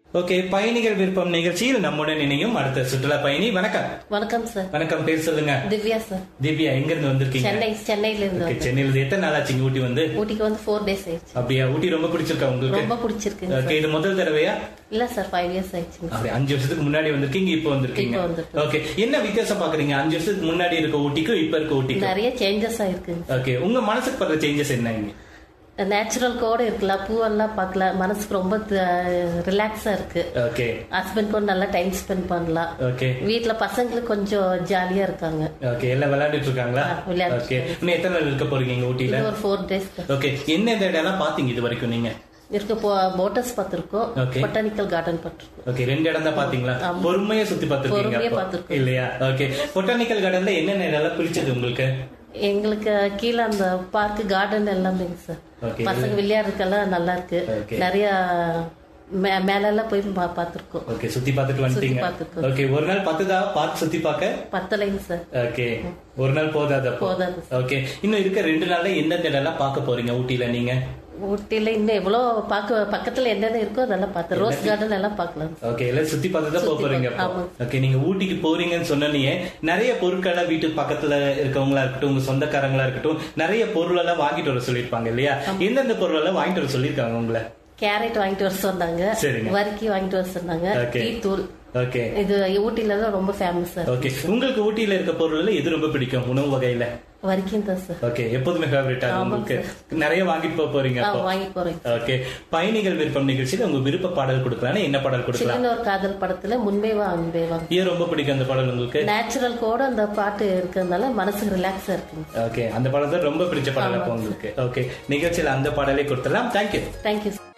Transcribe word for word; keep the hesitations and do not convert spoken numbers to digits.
Okay, பயணிகள் விருப்பம் நிகழ்ச்சியில் நம்முடன் இணையும் அடுத்த சுற்றுலா பயணி. வணக்கம். வணக்கம் சார். வணக்கம், பேர் சொல்லுங்க. திவ்யா சார். திவ்யா, எங்க இருந்து வந்திருக்கீங்க? சென்னை. சென்னையில இருந்து. சென்னையில இருந்து எத்தனை நாள் ஆச்சு ஊட்டி வந்து? ஊட்டிக்கு வந்து ஃபோர் டேஸ் ஆயிடுச்சு. அப்படியா? ஊட்டி ரொம்ப பிடிச்சிருக்கா உங்களுக்கு? ரொம்ப பிடிச்சிருக்கு. ஓகே, இது முதல் தடவையா? இல்ல சார், ஃபைவ் இயர்ஸ் ஆயிடுச்சு. அப்படி அஞ்சு வருஷத்துக்கு முன்னாடி வந்திருக்கீங்க, இப்போ வந்திருக்கீங்க. ஓகே, என்ன வித்தியாசம் பாக்குறீங்க அஞ்சு வருஷத்துக்கு முன்னாடி இருக்க ஊட்டிக்கும் இப்ப இருக்க ஊட்டிக்கும்? நிறைய சேஞ்சஸ் ஆயிருக்கு. ஓகே, உங்க மனசுக்கு படுற சேஞ்சஸ் என்ன? நேச்சுரல் கூட இருக்கலாம், பூவெல்லாம் பார்க்கலாம், மனசுக்கு ரொம்ப ரிலாக்ஸா இருக்கு. ஓகே, ஹஸ்பண்ட் கூட நல்லா டைம் ஸ்பெண்ட் பண்ணலாம். ஓகே, வீட்ல பசங்களுக்கு கொஞ்சம் ஜாலியா இருக்காங்க. ஓகே, எல்லாம் விளையாடிட்டு இருக்காங்களா? ஓகே, இன்னும் எத்தனை நாள் இருக்க போறீங்க ஊட்டில? ஒரு ஃபோர் டேஸ். ஓகே, என்ன இடம் பாத்தீங்க இது வரைக்கும் நீங்க? இருக்க போட்டர்ஸ் பார்த்திருக்கோம், பொட்டானிக்கல் கார்டன் பார்த்திருக்கோம். ஓகே, ரெண்டு இடம் தான் பாத்தீங்களா? பொறுமையா சுத்தி பார்த்திருக்கீங்க இல்லையா? ஓகே, பொட்டானிக்கல் கார்டன்ல என்னென்ன இடம் பிடிச்சது உங்களுக்கு? எங்களுக்கு கீழே அந்த பார்க் கார்டன் எல்லாமே சார், பசங்க விளையாடுறதுக்கெல்லாம் நல்லா இருக்கு. நிறைய மேல எல்லாம் போய் பாத்துருக்கோம். ஓகே, சுத்தி பாத்துட்டு வந்துட்டீங்க. ஓகே, ஒரு நாள் பத்துதா பார்க் சுத்தி பார்க்க? பத்தலைங்க சார். ஓகே, ஒரு நாள் போதாது. போதாது. ஓகே, இன்னும் இருக்க ரெண்டு நாள்ல எந்தெந்த இடம் எல்லாம் பார்க்க போறீங்க ஊட்டில நீங்க? ஊட்டில இன்னும் எவ்வளவு பாக்க பக்கத்துல என்னென்ன இருக்கோ அதெல்லாம் பார்த்து ரோஸ் கார்டன் எல்லாம் பார்க்கலாம். ஓகே, எல்லாம் சுத்தி பார்த்து தான் போறீங்க. ஓகே, நீங்க ஊட்டிக்கு போறீங்கன்னு சொன்னீங்க, நிறைய பொருட்களை வீட்டு பக்கத்துல இருக்கவங்களா இருக்கட்டும், உங்க சொந்தக்காரங்களா இருக்கட்டும், நிறைய பொருள் எல்லாம் வாங்கிட்டு வர சொல்லிருப்பாங்க இல்லையா? எந்தெந்த பொருள் எல்லாம் வாங்கிட்டு வர சொல்லிருக்காங்க உங்களை? கேரட் வாங்கிட்டு வர சொன்னாங்க, வரிக்கி வாங்கிட்டு வர சொன்னாங்க, டீ தூள். ஓகே, இது ஊட்டில தான் ரொம்ப ஃபேமஸ். ஓகே, உங்களுக்கு ஊட்டில இருக்க பொருள்ல எது ரொம்ப பிடிக்கும் உணவு வகையில? வரிக்கும் தான் சார். ஓகே, எப்போதுமே ஃபேவரட்டா உங்களுக்கு? நிறைய வாங்கிட்டு போக போறீங்க அப்போ? வாங்கி போறேன். ஓகே, பயணிகள் விருப்பம் நிகழ்ச்சியில உங்க விருப்ப பாடல் கொடுக்கலாம். என்ன பாடல் கொடுக்கலாம்? சின்ன ஒரு காதல் படத்துல முன்பேவா அன்பேவா. ஏன் ரொம்ப பிடிக்கும் அந்த பாடல் உங்களுக்கு? நேச்சுரல் கூட அந்த பாட்டு இருக்கிறதுனால மனசுக்கு ரிலாக்ஸா இருக்கு. ஓகே, அந்த பாடல் தான் ரொம்ப பிடிச்ச பாடல் அப்போ உங்களுக்கு. ஓகே, நிகழ்ச்சியில அந்த பாடலே கொடுத்துடலாம். தேங்க்யூ. தேங்க்யூ.